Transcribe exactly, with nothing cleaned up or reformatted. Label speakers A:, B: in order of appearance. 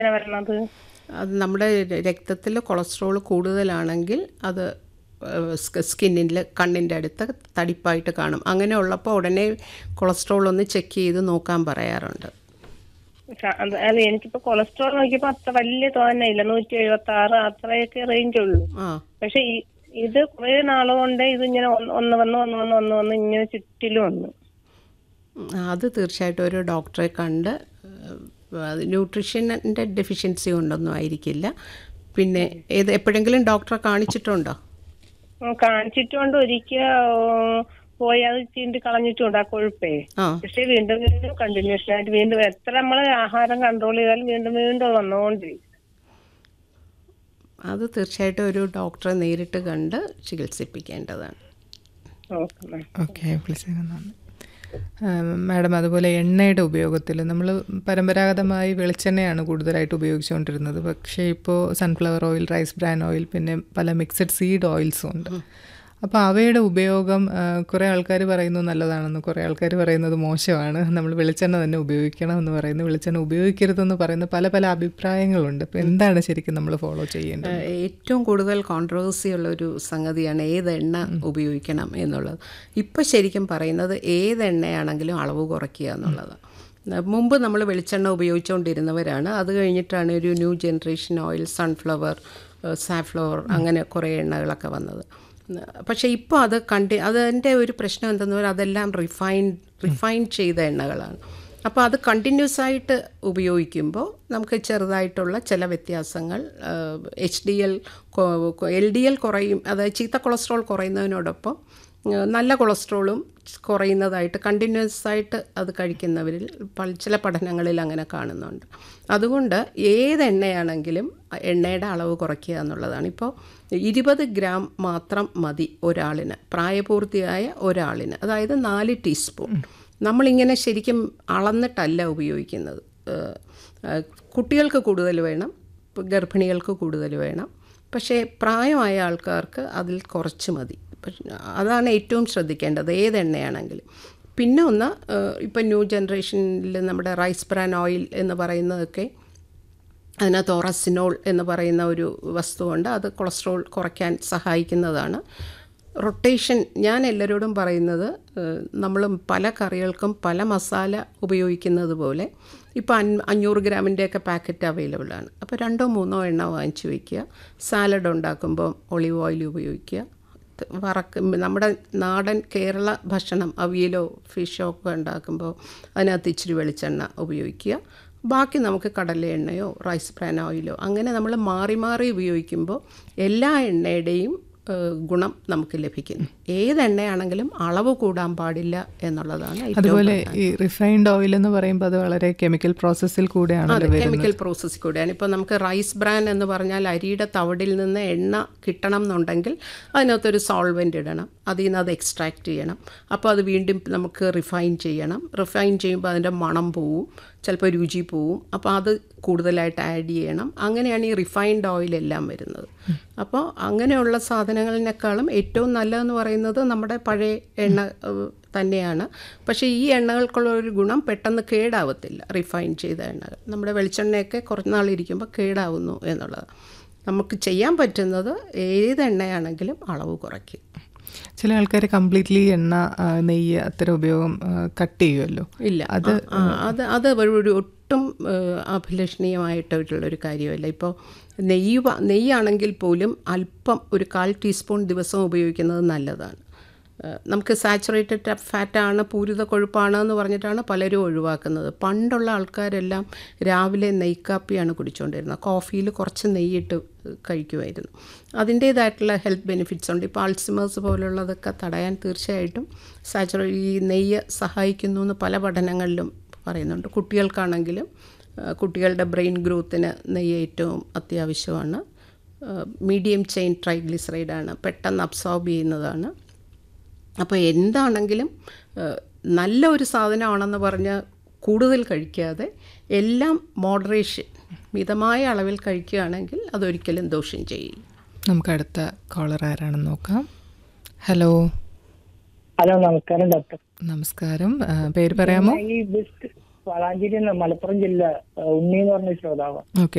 A: വരണത്?
B: അത് നമ്മുടെ രക്തത്തിൽ കൊളസ്ട്രോൾ കൂടുതലാണെങ്കിൽ അത് സ്കിന്നിൽ കണ്ണിൻ്റെ അടുത്ത് തടിപ്പായിട്ട് കാണും. അങ്ങനെ ഉള്ളപ്പോൾ ഉടനെ കൊളസ്ട്രോൾ ഒന്ന് ചെക്ക് ചെയ്ത് നോക്കാൻ പറയാറുണ്ട്.
A: ക- അത് അല്ല, എനിക്കിപ്പോ കൊളസ്ട്രോൾ നോക്കിയപ്പോ അത്ര വലിയ തോന്നയില്ല, നൂറ്റി എഴുപത്തി ആറ് അത്രയൊക്കെ റേഞ്ച് ഉള്ളൂ.
B: ആ
A: പക്ഷെ ഈ ഇത് കുറെ നാളുകൊണ്ട് ഇത് ഇങ്ങനെ ഒന്ന് ഒന്ന് വന്ന് ഒന്ന് വന്ന് ഒന്ന് വന്ന് ഇങ്ങനെ ചുറ്റിലും വന്നു.
B: അത് തീർച്ചയായിട്ടും ഒരു ഡോക്ടറെ കണ്ട് ന്യൂട്രീഷൻ്റെ ഡെഫിഷ്യൻസി കൊണ്ടൊന്നും ആയിരിക്കില്ല. പിന്നെ ഏത് എപ്പോഴെങ്കിലും ഡോക്ടറെ കാണിച്ചിട്ടുണ്ടോ?
A: ഉം, കാണിച്ചിട്ടുണ്ട് ഒരിക്കൽ. പോയി അത് ചീന്തി കളഞ്ഞിട്ടുണ്ട് ആ കൊഴുപ്പേ.
B: ആ
A: പക്ഷെ വീണ്ടും വീണ്ടും കണ്ടിന്യൂഷൻ ആയിട്ട് വീണ്ടും എത്ര നമ്മള് ആഹാരം കൺട്രോൾ ചെയ്താലും വീണ്ടും വീണ്ടും വന്നുകൊണ്ടിരിക്കും.
B: അത് തീർച്ചയായിട്ടും ഒരു ഡോക്ടറെ നേരിട്ട് കണ്ട് ചികിത്സിപ്പിക്കേണ്ടതാണ്.
A: Okay ma'am.
C: ഓക്കെ, വിളിച്ചതാണ് മാഡം. അതുപോലെ എണ്ണയുടെ ഉപയോഗത്തിൽ നമ്മൾ പരമ്പരാഗതമായി വെളിച്ചെണ്ണയാണ് കൂടുതലായിട്ട് ഉപയോഗിച്ചുകൊണ്ടിരുന്നത്. പക്ഷേ ഇപ്പോൾ sunflower oil, rice bran oil, പിന്നെ പല മിക്സഡ് സീഡ് ഓയിൽസും ഉണ്ട്. അപ്പോൾ അവയുടെ ഉപയോഗം കുറേ ആൾക്കാർ പറയുന്നു നല്ലതാണെന്ന്, കുറേ ആൾക്കാർ പറയുന്നത് മോശമാണ്, നമ്മൾ വെളിച്ചെണ്ണ തന്നെ ഉപയോഗിക്കണം എന്ന് പറയുന്നു, വെളിച്ചെണ്ണ ഉപയോഗിക്കരുതെന്ന് പറയുന്ന പല പല അഭിപ്രായങ്ങളുണ്ട്. അപ്പോൾ എന്താണ് ശരിക്കും നമ്മൾ ഫോളോ ചെയ്യേണ്ടത്?
B: ഏറ്റവും കൂടുതൽ കോൺട്രവേഴ്സി ഉള്ള ഒരു സംഗതിയാണ് ഏത് എണ്ണ ഉപയോഗിക്കണം എന്നുള്ളത്. ഇപ്പം ശരിക്കും പറയുന്നത് ഏത് എണ്ണയാണെങ്കിലും അളവ് കുറയ്ക്കുക എന്നുള്ളതാണ്. മുമ്പ് നമ്മൾ വെളിച്ചെണ്ണ ഉപയോഗിച്ചുകൊണ്ടിരുന്നവരാണ്. അത് കഴിഞ്ഞിട്ടാണ് ഒരു new generation oil, sunflower, safflower, അങ്ങനെ കുറേ എണ്ണകളൊക്കെ വന്നത്. പക്ഷേ ഇപ്പോൾ അത് കണ്ടി അതിൻ്റെ ഒരു പ്രശ്നം എന്തെന്ന് പറഞ്ഞാൽ അതെല്ലാം റിഫൈൻ റിഫൈൻ ചെയ്ത എണ്ണകളാണ്. അപ്പോൾ അത് കണ്ടിന്യൂസ് ആയിട്ട് ഉപയോഗിക്കുമ്പോൾ നമുക്ക് ചെറുതായിട്ടുള്ള ചില വ്യത്യാസങ്ങൾ, H D L L D L കുറയും, അതായത് ചീത്ത കൊളസ്ട്രോൾ കുറയുന്നതിനോടൊപ്പം നല്ല കൊളസ്ട്രോളും കുറയുന്നതായിട്ട് കണ്ടിന്യൂസ് ആയിട്ട് അത് കഴിക്കുന്നവരിൽ ചില പഠനങ്ങളിൽ അങ്ങനെ കാണുന്നുണ്ട്. അതുകൊണ്ട് ഏത് എണ്ണയാണെങ്കിലും എണ്ണയുടെ അളവ് കുറയ്ക്കുക എന്നുള്ളതാണ്. ഇപ്പോൾ ഇരുപത് ഗ്രാം മാത്രം മതി ഒരാളിന്, പ്രായപൂർത്തിയായ ഒരാളിന്, അതായത് നാല് ടീസ്പൂൺ. നമ്മളിങ്ങനെ ശരിക്കും അളന്നിട്ടല്ല ഉപയോഗിക്കുന്നത്. കുട്ടികൾക്ക് കൂടുതൽ വേണം, ഗർഭിണികൾക്ക് കൂടുതൽ വേണം, പക്ഷേ പ്രായമായ ആൾക്കാർക്ക് അതിൽ കുറച്ച് മതി. അതാണ് ഏറ്റവും ശ്രദ്ധിക്കേണ്ടത് ഏത് എണ്ണയാണെങ്കിലും. പിന്നെ ഒന്ന്, ഇപ്പം ന്യൂ ജനറേഷനിൽ നമ്മുടെ റൈസ് ബ്രാൻ ഓയിൽ എന്ന് പറയുന്നതൊക്കെ അതിനകത്ത് ഒറസിനോൾ എന്ന് പറയുന്ന ഒരു വസ്തുവുണ്ട്. അത് കൊളസ്ട്രോൾ കുറയ്ക്കാൻ സഹായിക്കുന്നതാണ്. റൊട്ടേഷൻ, ഞാൻ എല്ലാവരോടും പറയുന്നത്, നമ്മൾ പല കറികൾക്കും പല മസാല ഉപയോഗിക്കുന്നത് പോലെ ഇപ്പോൾ അൻ അഞ്ഞൂറ് ഗ്രാമിൻ്റെയൊക്കെ പാക്കറ്റ് അവൈലബിൾ ആണ്. അപ്പോൾ രണ്ടോ മൂന്നോ എണ്ണ വാങ്ങിച്ച് വയ്ക്കുക. സാലഡ് ഉണ്ടാക്കുമ്പോൾ ഒളിവ് ഓയിൽ ഉപയോഗിക്കുക. വറക്ക് നമ്മുടെ നാടൻ കേരള ഭക്ഷണം, അവിയലോ ഫിഷോ ഒക്കെ ഉണ്ടാക്കുമ്പോൾ അതിനകത്ത് ഇച്ചിരി വെളിച്ചെണ്ണ ഉപയോഗിക്കുക. ബാക്കി നമുക്ക് കടല എണ്ണയോ റൈസ് ബ്രാൻ ഓയിലോ അങ്ങനെ നമ്മൾ മാറി മാറി ഉപയോഗിക്കുമ്പോൾ എല്ലാ എണ്ണയുടെയും ഗുണം നമുക്ക് ലഭിക്കുന്നു. ഏത് എണ്ണയാണെങ്കിലും അളവ് കൂടാൻ പാടില്ല എന്നുള്ളതാണ്.
C: അതുപോലെ ഈ റിഫൈൻഡ് ഓയിൽ എന്ന് പറയുമ്പോൾ അത് വളരെ കെമിക്കൽ പ്രോസസ്സിൽ കൂടെയാണ്.
B: അതെ, കെമിക്കൽ പ്രോസസ്സിൽ കൂടെയാണ്. ഇപ്പോൾ നമുക്ക് റൈസ് ബ്രാൻ എന്ന് പറഞ്ഞാൽ അരിയുടെ തവിടിൽ നിന്ന് എണ്ണ കിട്ടണം എന്നുണ്ടെങ്കിൽ അതിനകത്തൊരു സോൾവെൻ്റ് ഇടണം, അതിൽ നിന്ന് അത് എക്സ്ട്രാക്ട് ചെയ്യണം. അപ്പോൾ അത് വീണ്ടും നമുക്ക് റിഫൈൻ ചെയ്യണം. റിഫൈൻ ചെയ്യുമ്പോൾ അതിൻ്റെ മണം പോവും, ചിലപ്പോൾ രുചി പോവും. അപ്പോൾ അത് കൂടുതലായിട്ട് ആഡ് ചെയ്യണം. അങ്ങനെയാണ് ഈ റിഫൈൻഡ് ഓയിലെല്ലാം വരുന്നത്. അപ്പോൾ അങ്ങനെയുള്ള സാധനങ്ങളിനേക്കാളും ഏറ്റവും നല്ലതെന്ന് പറയുന്നത് നമ്മുടെ പഴയ എണ്ണ തന്നെയാണ്. പക്ഷേ ഈ എണ്ണകൾക്കുള്ള ഒരു ഗുണം പെട്ടെന്ന് കേടാവത്തില്ല. റിഫൈൻ ചെയ്ത എണ്ണകൾ നമ്മുടെ വെളിച്ചെണ്ണയൊക്കെ കുറച്ച് നാളിരിക്കുമ്പോൾ കേടാവുന്നു എന്നുള്ളത്. നമുക്ക് ചെയ്യാൻ പറ്റുന്നത് ഏത് എണ്ണയാണെങ്കിലും അളവ് കുറയ്ക്കും.
C: ചില ആൾക്കാർ കംപ്ലീറ്റ്ലി എണ്ണ, നെയ്യ് അത്തരം ഉപയോഗം കട്ട് ചെയ്യുമല്ലോ.
B: ഇല്ല, അത് അത് അത് ഒരു ഒട്ടും അഭിലഷണീയമായിട്ടുള്ളൊരു കാര്യമല്ല. ഇപ്പോൾ നെയ്യ് നെയ്യാണെങ്കിൽ പോലും അല്പം ഒരു കാൽ ടീസ്പൂൺ ദിവസം ഉപയോഗിക്കുന്നത് നല്ലതാണ്. നമുക്ക് സാച്ചുറേറ്റഡ് ഫാറ്റാണ്, പൂരിത കൊഴുപ്പാണ് എന്ന് പറഞ്ഞിട്ടാണ് പലരും ഒഴിവാക്കുന്നത്. പണ്ടുള്ള ആൾക്കാരെല്ലാം രാവിലെ നെയ്ക്കാപ്പിയാണ് കുടിച്ചുകൊണ്ടിരുന്നത്. കോഫിയിൽ കുറച്ച് നെയ്യിട്ട് കഴിക്കുമായിരുന്നു. അതിൻ്റേതായിട്ടുള്ള ഹെൽത്ത് ബെനിഫിറ്റ്സ് ഉണ്ട്. ഇപ്പോൾ ആൾസിമേഴ്സ് പോലുള്ളതൊക്കെ തടയാൻ തീർച്ചയായിട്ടും സാച്ചുറേ ഈ നെയ്യ് സഹായിക്കുന്നു എന്ന് പല പഠനങ്ങളിലും പറയുന്നുണ്ട്. കുട്ടികൾക്കാണെങ്കിലും കുട്ടികളുടെ ബ്രെയിൻ ഗ്രോത്തിന് നെയ്യ് ഏറ്റവും അത്യാവശ്യമാണ്. മീഡിയം ചെയിൻ ട്രൈഗ്ലിസറൈഡാണ്, പെട്ടെന്ന് അബ്സോർബ് ചെയ്യുന്നതാണ്. അപ്പോൾ എന്താണെങ്കിലും നല്ല ഒരു സാധനമാണെന്ന് പറഞ്ഞ് കൂടുതൽ കഴിക്കാതെ എല്ലാം മോഡറേഷൻ, മിതമായ അളവിൽ കഴിക്കുകയാണെങ്കിൽ അതൊരിക്കലും ദോഷം ചെയ്യില്ല.
C: നമുക്ക് അടുത്ത കോളർ ആരാണെന്ന് നോക്കാം. ഹലോ.
A: ഹലോ, നമസ്കാരം ഡോക്ടർ.
C: നമസ്കാരം, പേര് പറയാമോ?
A: ഈ ബിസ്കറ്റ്
D: വളാഞ്ചേരി മലപ്പുറം ജില്ല ഉണ്ണി എന്ന് പറഞ്ഞ ശ്രോതാവ്.
C: ഓക്കെ.